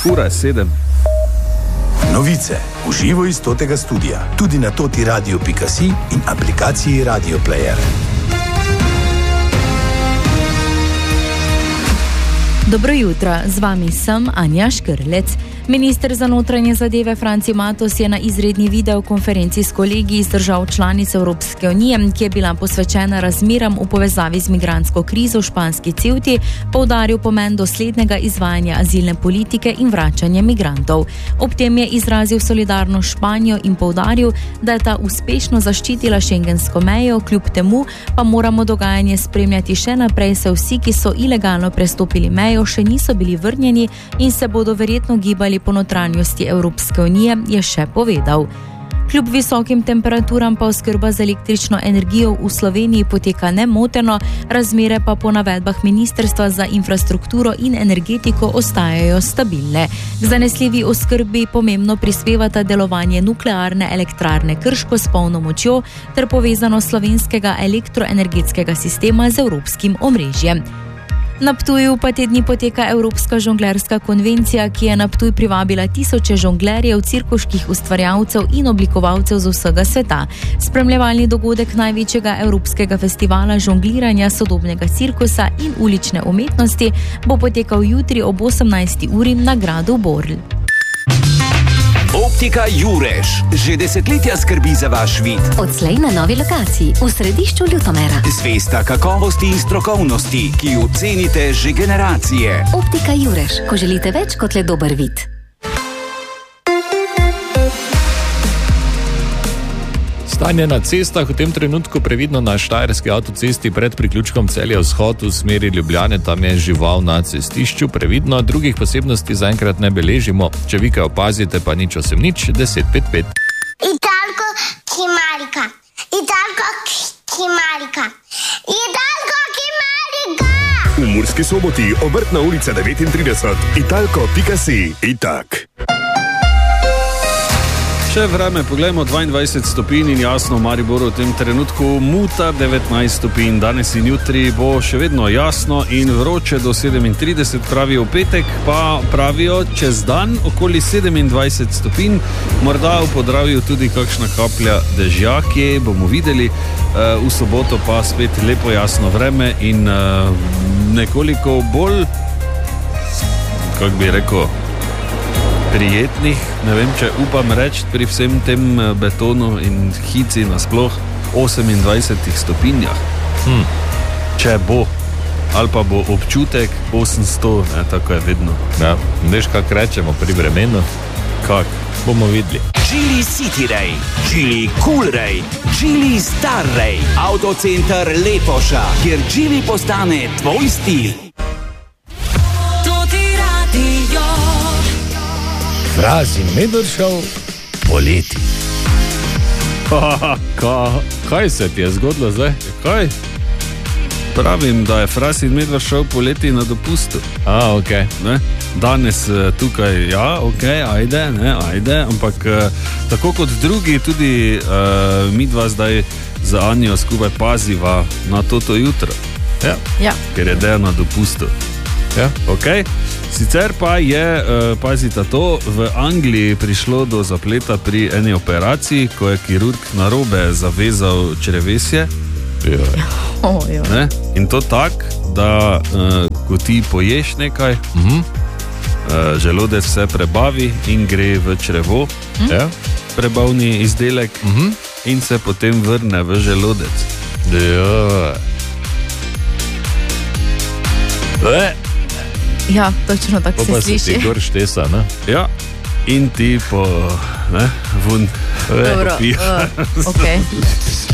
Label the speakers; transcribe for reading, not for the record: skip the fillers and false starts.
Speaker 1: Ura je 7.
Speaker 2: Novice v živo iz totega studia, tudi na totiradio.si in aplikaciji Radio Player.
Speaker 3: Dobro jutro, z vami sem Anja Škrlec. Minister za notranje zadeve Franci Matos je na izredni videokonferenci s kolegi iz držav članic Evropske unije, ki je bila posvečena razmeram v povezavi z migrantsko krizo v španski Ceuti, poudaril pomen doslednega izvajanja azilne politike in vračanja migrantov. Ob tem je izrazil solidarnost s Španijo in poudaril, da je ta uspešno zaščitila šengensko mejo, kljub temu pa moramo dogajanje spremljati še naprej, saj vsi, ki so ilegalno prestopili mejo, še niso bili vrnjeni in se bodo verjetno gibali po notranjosti Evropske unije, je še povedal. Kljub visokim temperaturam pa oskrba z električno energijo v Sloveniji poteka nemoteno, razmere pa po navedbah Ministrstva za infrastrukturo in energetiko ostajajo stabilne. K zanesljivi oskrbi pomembno prispevata delovanje nuklearne elektrarne Krško s polno močjo ter povezanost slovenskega elektroenergetskega sistema z evropskim omrežjem. Na Ptuju pa te dni poteka Evropska žonglerska konvencija, ki je na Ptuj privabila tisoče žonglerjev, cirkuških ustvarjalcev in oblikovalcev z vsega sveta. Spremljevalni dogodek največjega evropskega festivala žongliranja, sodobnega cirkusa in ulične umetnosti bo potekal jutri ob 18. uri na gradu Borl.
Speaker 4: Optika Jurež že desetletja skrbi za vaš vid.
Speaker 5: Odslej na novi lokaciji v središču Ljutomera.
Speaker 4: Zvesta kakovosti in strokovnosti, ki jo cenite že generacije.
Speaker 5: Optika Jurež, ko želite več kot le dober vid.
Speaker 6: Stanje na cestah v tem trenutku previdno na štajerski avtocesti pred priključkom Celje-Vzhod v smeri Ljubljane, tam je žival na cestišču, previdno, drugih posebnosti zaenkrat ne beležimo, če vi kaj opazite, pa nič 1055.
Speaker 7: Italko Kimarika, Italko Kimarika, Italko Kimarika.
Speaker 8: V Murski Soboti, Obrtna ulica 39, italko.si, Itak.
Speaker 1: Še vreme, poglejmo, 22 stopinj in jasno v Mariboru v tem trenutku muta 19 stopinj. Danes in jutri bo še vedno jasno in vroče do 37, pravijo v petek, pa pravijo čez dan okoli 27 stopinj. Morda v Podravju tudi kakšna kaplja dežja, kje bomo videli. V soboto pa spet lepo jasno vreme in nekoliko bolj, kako bi rekel, prijetnih, ne vem, če upam reči pri vsem tem betonu in hici nasploh 28 stopinjah. Če bo, ali pa bo občutek 800, ne, tako je vedno.
Speaker 6: Ja, veš, kak rečemo pri vremenu?
Speaker 1: Kak?
Speaker 6: Bomo videli.
Speaker 4: Geely City Ray, Geely Cool Ray, Geely Star Ray, Autocenter Lepoša, kjer Geely postane tvoj stil.
Speaker 6: Fraz in Medvešov poleti. Kaj se ti je zgodilo zdaj?
Speaker 1: Kaj? Pravim, da je Fraz in Medvešov poleti na dopustu.
Speaker 6: Okay.
Speaker 1: Ne? Danes tukaj, ja, ajde, ampak tako kot drugi, tudi midva zdaj z Anjo skupaj paziva na toto jutro.
Speaker 3: Ja.
Speaker 1: Ker je Dejan na dopustu.
Speaker 6: Ja.
Speaker 1: Okay. Sicer pa je, pazite to, v Angliji prišlo do zapleta pri eni operaciji, ko je kirurg narobe zavezal črevesje. Ne? In to tak, da ko ti poješ nekaj, želodec se prebavi in gre v črevo, prebavni izdelek, in se potem vrne v želodec.
Speaker 3: Ja, točno tako se sliši.
Speaker 6: Pa se ti gor štesa, ne?
Speaker 1: Ja, in ti po, ne, vun.
Speaker 3: Dobro,
Speaker 1: popija.
Speaker 3: ok.